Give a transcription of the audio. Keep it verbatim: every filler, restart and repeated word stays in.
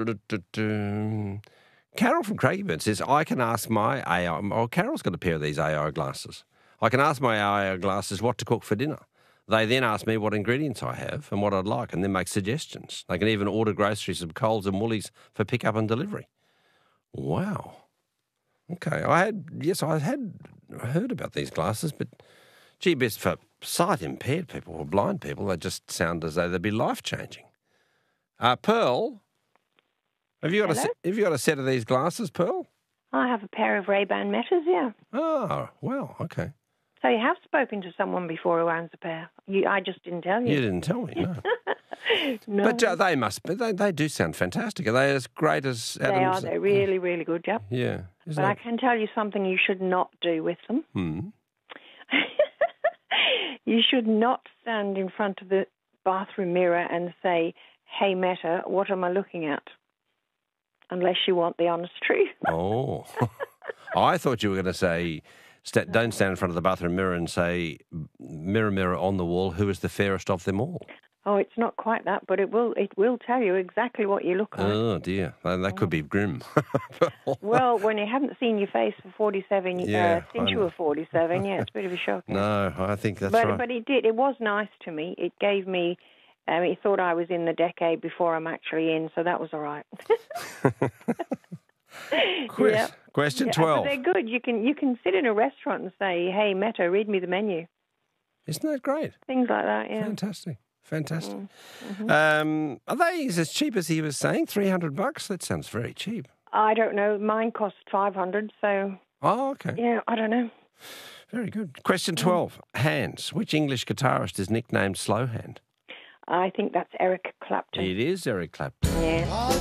Carol from Craigieburn says, I can ask my A I... Oh, Carol's got a pair of these A I glasses. I can ask my A I glasses what to cook for dinner. They then ask me what ingredients I have and what I'd like and then make suggestions. They can even order groceries from Coles and Woolies for pickup and delivery. Wow. Okay. I had, yes, I had heard about these glasses, but gee, best for sight-impaired people or blind people, they just sound as though they'd be life-changing. Uh, Pearl, have you got a Hello? se- have you got a set of these glasses, Pearl? I have a pair of Ray-Ban Metas, yeah. Oh, well, okay. So you have spoken to someone before who owns a pair. You, I just didn't tell you. You didn't tell me, no. No. But uh, they must be. They, they do sound fantastic. Are they as great as They Adam's? are. They're really, really good, yep. Yeah. Isn't But I that... can tell you something you should not do with them. Hmm. You should not stand in front of the bathroom mirror and say, hey, Meta, what am I looking at? Unless you want the honest truth. Oh. I thought you were going to say, st- don't stand in front of the bathroom mirror and say, mirror, mirror on the wall, who is the fairest of them all? Oh, it's not quite that, but it will it will tell you exactly what you look like. Oh, dear. That, that could be grim. Well, when you haven't seen your face for forty-seven, Yeah, uh, since I you know. were forty-seven, yeah, it's a bit of a shock. yeah. No, I think that's but right. but it did. It was nice to me. It gave me. Um, he thought I was in the decade before I'm actually in, so that was all right. Quiz. Yeah. Question Yeah, twelve. But they're good. You can you can sit in a restaurant and say, "Hey, Meta, read me the menu." Isn't that great? Things like that. Yeah. Fantastic. Fantastic. Mm-hmm. Um, are they as cheap as he was saying? three hundred bucks? That sounds very cheap. I don't know. Mine cost five hundred, so Oh, okay. yeah, I don't know. Very good. Question twelve. Hands. Which English guitarist is nicknamed Slowhand? I think that's Eric Clapton. It is Eric Clapton. Yeah.